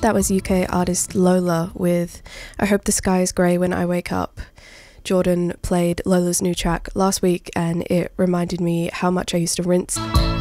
That was UK artist Lola with I Hope the Sky is Grey When I Wake Up. Jordan played Lola's new track last week and it reminded me how much I used to rinse